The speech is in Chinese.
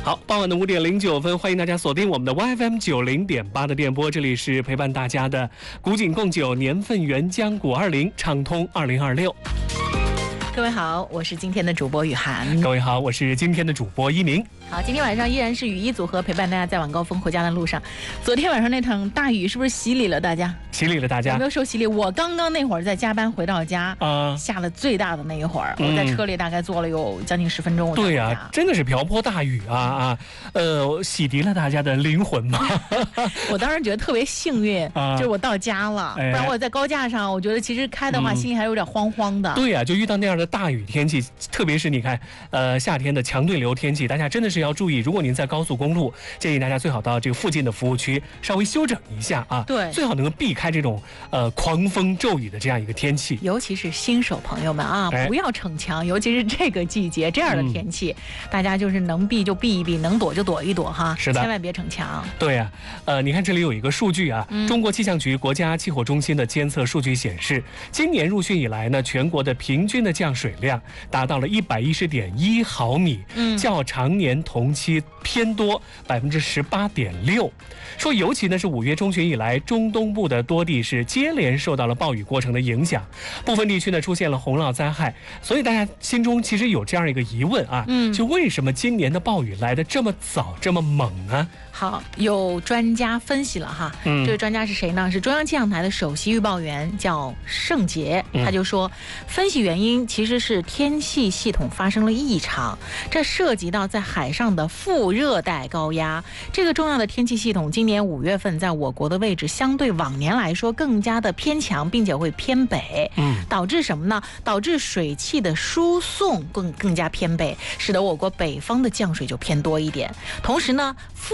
好，傍晚的5点09分，欢迎大家锁定我们的 YFM 90.8的电波，这里是陪伴大家的古井贡酒年份原浆520，畅通2026。 各位好，我是今天的主播雨涵。 各位好，我是今天的主播一鸣。 好，今天晚上依然是雨衣组合陪伴大家在晚高峰回家的路上。昨天晚上那场大雨是不是洗礼了大家？ 洗礼了大家， 有没有受洗礼？我刚刚那会儿在加班回到家，下了最大的那一会儿，我在车里大概坐了有将近10分钟。 对呀，真的是瓢泼大雨洗涤了大家的灵魂嘛。 我当时觉得特别幸运，就是我到家了，不然我在高架上，我觉得其实开的话心里还有点慌慌的。 对呀，就遇到那样的大雨天气，特别是你看，夏天的强对流天气，大家真的是要注意。如果您在高速公路，建议大家最好到这个附近的服务区稍微休整一下啊。 对， 最好能够避开这种狂风骤雨的这样一个天气。 尤其是新手朋友们啊，不要逞强，尤其是这个季节这样的天气，大家就是能避就避一避，能躲就躲一躲哈。 是的， 千万别逞强。 对呀，你看这里有一个数据啊，中国气象局国家气候中心的监测数据显示，今年入汛以来呢，全国的平均的降水量达到了110.1毫米，较常年同期偏多18.6%。说尤其呢是5月中旬以来，中东部的多地是接连受到了暴雨过程的影响，部分地区呢出现了洪涝灾害，所以大家心中其实有这样一个疑问啊，就为什么今年的暴雨来得这么早这么猛呢？ 好，有专家分析了哈，这个专家是谁呢？是中央气象台的首席预报员，叫盛杰，他就说，分析原因其实是天气系统发生了异常，这涉及到在海上的副热带高压，这个重要的天气系统今年5月份在我国的位置相对往年来说更加的偏强，并且会偏北，导致什么呢？导致水汽的输送更加偏北，使得我国北方的降水就偏多一点，同时呢